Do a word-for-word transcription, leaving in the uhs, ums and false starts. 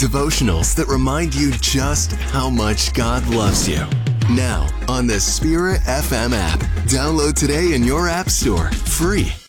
devotionals that remind you just how much God loves you. Now, on the Spirit F M app. Download today in your app store, free.